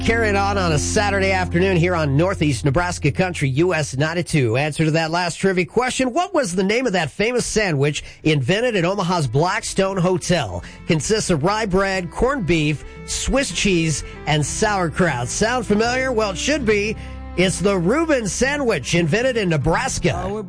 Carrying on a Saturday afternoon here on Northeast Nebraska Country, US 92. Answer to that last trivia question. What was the name of that famous sandwich invented at Omaha's Blackstone Hotel? Consists of rye bread, corned beef, Swiss cheese, and sauerkraut. Sound familiar? Well, it should be. It's the Reuben sandwich, invented in Nebraska.